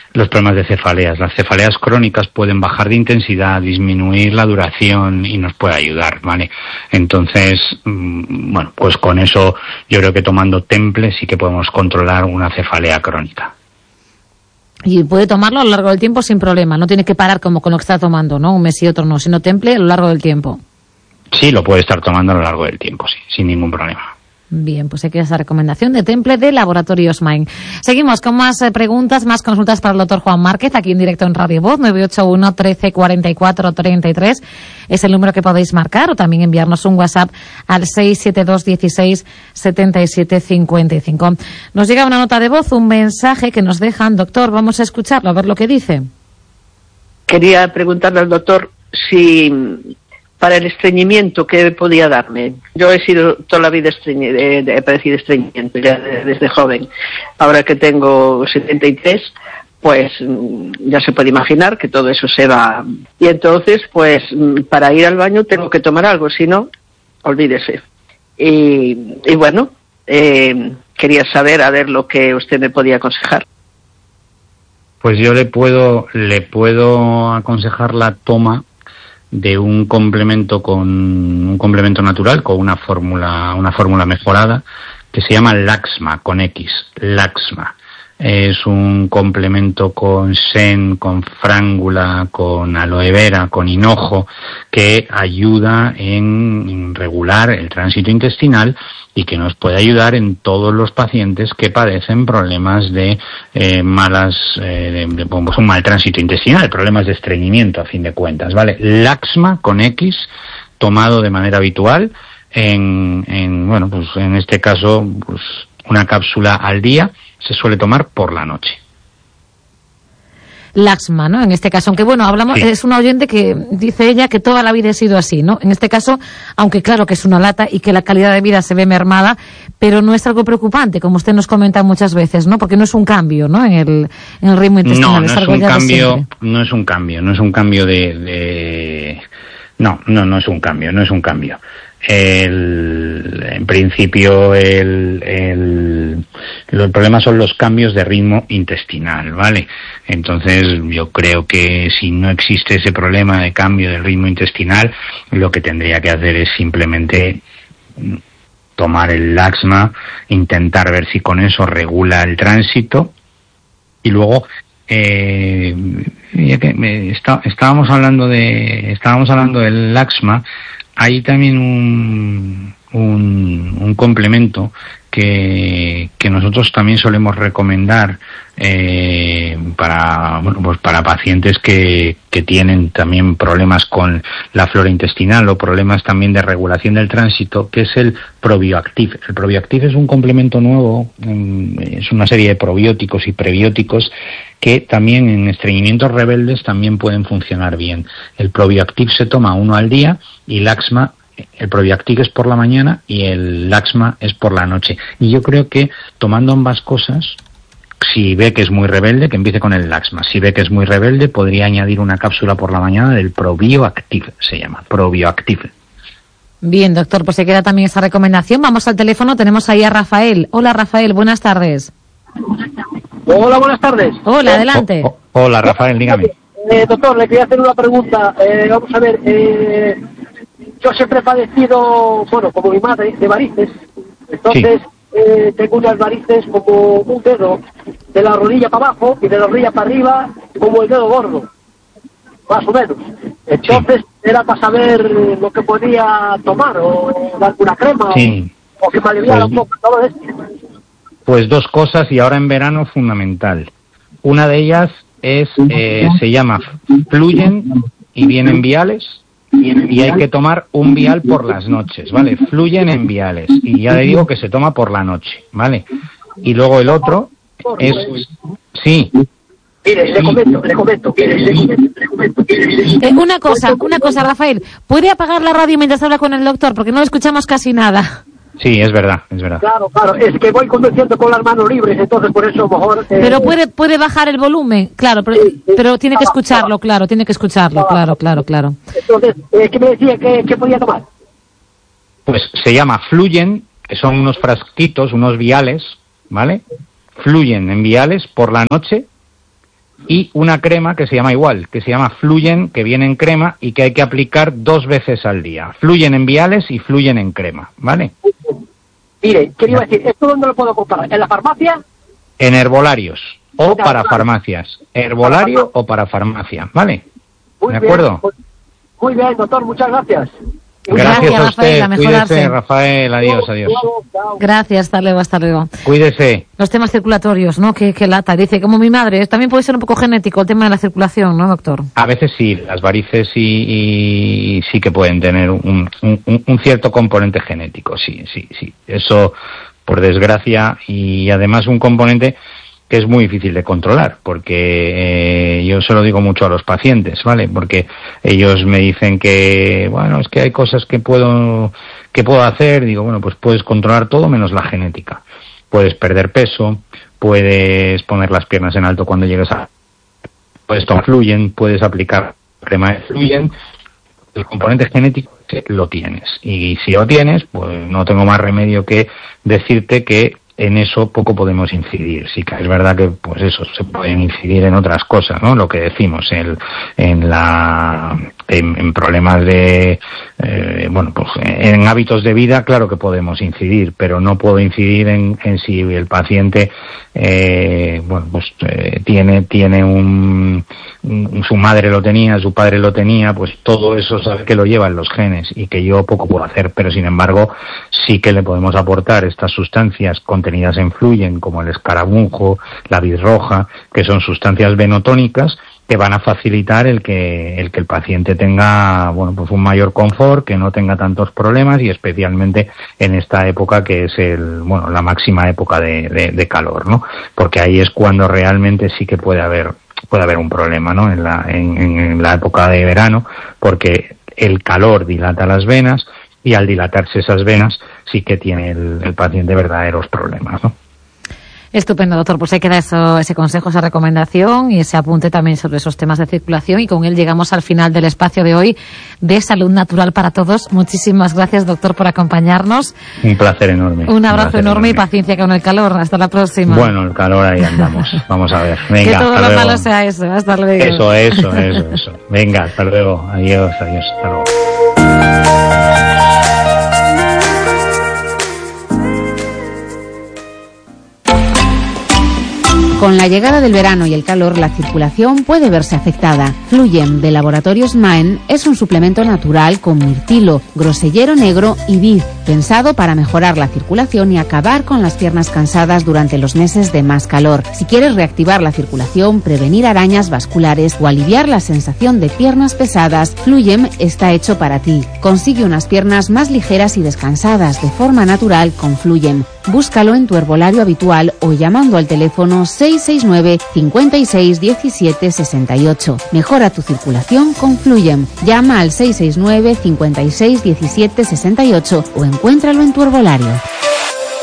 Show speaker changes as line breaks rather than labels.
los problemas de cefaleas. Las cefaleas crónicas pueden bajar de intensidad, disminuir la duración y nos puede ayudar, ¿vale? Entonces, bueno, pues con eso yo creo que tomando Temple sí que podemos controlar una cefalea crónica.
Y puede tomarlo a lo largo del tiempo sin problema, no tiene que parar como con lo que está tomando, ¿no? Un mes y otro no, sino Temple a lo largo del tiempo.
Sí, lo puede estar tomando a lo largo del tiempo, sí, sin ningún problema.
Bien, pues hay que esa recomendación de Temple de Laboratorios Mind. Seguimos con más preguntas, más consultas para el doctor Juan Márquez, aquí en directo en Radio Voz, 981 13 44 33. Es el número que podéis marcar o también enviarnos un WhatsApp al 672 16 77 55. Nos llega una nota de voz, un mensaje que nos dejan, doctor, vamos a escucharlo, a ver lo que dice.
Quería preguntarle al doctor si para el estreñimiento, ¿qué podía darme? Yo he sido toda la vida he padecido estreñimiento ya desde joven. Ahora que tengo 73, pues ya se puede imaginar que todo eso se va. Y entonces, pues para ir al baño tengo que tomar algo, si no, olvídese. Y bueno, quería saber a ver lo que usted me podía aconsejar.
Pues yo le puedo aconsejar la toma de un complemento natural con una fórmula mejorada que se llama Laxma con X, Laxma. Es un complemento con sen, con frángula, con aloe vera, con hinojo, que ayuda en regular el tránsito intestinal y que nos puede ayudar en todos los pacientes que padecen problemas de un mal tránsito intestinal, problemas de estreñimiento a fin de cuentas, ¿vale? Laxma con X, tomado de manera habitual en este caso, pues una cápsula al día. Se suele tomar por la noche.
Laxma, ¿no? En este caso, aunque bueno, hablamos, sí. Es una oyente que dice ella que toda la vida ha sido así, ¿no? En este caso, aunque claro que es una lata y que la calidad de vida se ve mermada, pero no es algo preocupante, como usted nos comenta muchas veces, ¿no? Porque no es un cambio, ¿no? En el ritmo intestinal.
No es un cambio En principio los problemas son los cambios de ritmo intestinal, ¿vale? Entonces yo creo que si no existe ese problema de cambio del ritmo intestinal, lo que tendría que hacer es simplemente tomar el Laxma, intentar ver si con eso regula el tránsito y luego ya que estábamos hablando del Laxma. Hay también un complemento que nosotros también solemos recomendar para pacientes que tienen también problemas con la flora intestinal o problemas también de regulación del tránsito, que es el Probioactive. El Probioactive es un complemento nuevo, es una serie de probióticos y prebióticos que también en estreñimientos rebeldes también pueden funcionar bien. El Probioactive se toma uno al día y Laxma, el Probioactive es por la mañana y el Laxma es por la noche. Y yo creo que tomando ambas cosas, si ve que es muy rebelde, que empiece con el Laxma. Si ve que es muy rebelde, podría añadir una cápsula por la mañana del Probioactive, se llama Probioactive.
Bien, doctor, pues se queda también esa recomendación. Vamos al teléfono, tenemos ahí a Rafael. Hola, Rafael, buenas tardes.
Hola, buenas tardes.
Hola, adelante.
Hola, Rafael, dígame.
Doctor, le quería hacer una pregunta. Vamos a ver, yo siempre he padecido, como mi madre, de varices. Entonces, sí. Tengo unas varices como un dedo, de la rodilla para abajo y de la rodilla para arriba, como el dedo gordo, más o menos. Entonces, era para saber lo que podía tomar, o dar una crema, sí. o que me aliviara un poco todo esto.
Pues dos cosas, y ahora en verano fundamental. Una de ellas se llama Fluyen y viene en viales, y hay que tomar un vial por las noches, ¿vale? Fluyen en viales, y ya le digo que se toma por la noche, ¿vale? Y luego el otro es... Sí.
Mire, le comento.
Una cosa, Rafael, ¿puede apagar la radio mientras habla con el doctor? Porque no escuchamos casi nada.
Sí, es verdad.
Claro, es que voy conduciendo con las manos libres, entonces por eso mejor...
Pero puede bajar el volumen, claro, pero tiene que escucharlo, claro, claro.
Entonces, ¿qué me decía que podía tomar?
Pues se llama Fluyen, que son unos frasquitos, unos viales, ¿vale? Fluyen en viales por la noche, y una crema que se llama igual, que se llama Fluyen, que viene en crema y que hay que aplicar 2 veces al día. Fluyen en viales y Fluyen en crema, ¿vale?
Mire, ¿qué iba a decir? ¿Esto dónde lo puedo comprar? ¿En la farmacia?
En herbolarios o para farmacias. Herbolario o para farmacia, ¿vale?
Muy
¿De acuerdo?
Bien, muy bien, doctor, muchas gracias.
Gracias a usted,
Rafael,
cuídese, Rafael, adiós.
Gracias, hasta luego.
Cuídese.
Los temas circulatorios, ¿no? Qué lata. Dice, como mi madre, también puede ser un poco genético el tema de la circulación, ¿no, doctor?
A veces sí, las varices y sí que pueden tener un cierto componente genético, sí. Eso, por desgracia, y además un componente que es muy difícil de controlar, porque yo se lo digo mucho a los pacientes, ¿vale? Porque ellos me dicen que, bueno, es que hay cosas que puedo hacer, digo, bueno, pues puedes controlar todo menos la genética. Puedes perder peso, puedes poner las piernas en alto cuando llegues puedes tomar Fluyen, puedes aplicar crema de Fluyen, el componente genético lo tienes. Y si lo tienes, pues no tengo más remedio que decirte que en eso poco podemos incidir. Sí que es verdad que pues eso se pueden incidir en otras cosas, ¿no? Lo que decimos en problemas de en hábitos de vida, claro que podemos incidir, pero no puedo incidir en si el paciente tiene su madre lo tenía, su padre lo tenía, pues todo eso sabe que lo llevan los genes y que yo poco puedo hacer, pero sin embargo sí que le podemos aportar estas sustancias contenidas en Fluyen, como el escaramujo, la vid roja, que son sustancias venotónicas que van a facilitar el que el paciente tenga un mayor confort, que no tenga tantos problemas, y especialmente en esta época que es la máxima época de calor, ¿no? Porque ahí es cuando realmente sí que puede haber un problema, ¿no? En la época de verano, porque el calor dilata las venas y al dilatarse esas venas sí que tiene el paciente verdaderos problemas, ¿no?
Estupendo, doctor. Pues ahí queda ese consejo, esa recomendación y ese apunte también sobre esos temas de circulación, y con él llegamos al final del espacio de hoy de Salud Natural para Todos. Muchísimas gracias, doctor, por acompañarnos.
Un placer enorme.
Un abrazo enorme y paciencia con el calor. Hasta la próxima.
Bueno, el calor ahí andamos. Vamos a ver. Venga,
que todo
hasta
lo
luego.
malo sea eso. Hasta luego.
Eso. Venga, hasta luego. Adiós, hasta luego.
Con la llegada del verano y el calor, la circulación puede verse afectada. Fluyen, de Laboratorios Maen, es un suplemento natural con mirtilo, grosellero negro y vid, pensado para mejorar la circulación y acabar con las piernas cansadas durante los meses de más calor. Si quieres reactivar la circulación, prevenir arañas vasculares o aliviar la sensación de piernas pesadas, Fluyen está hecho para ti. Consigue unas piernas más ligeras y descansadas de forma natural con Fluyen. Búscalo en tu herbolario habitual o llamando al teléfono 669 56 17 68. Mejora tu circulación con Fluyen. Llama al 669 56 17 68 o encuéntralo en tu herbolario.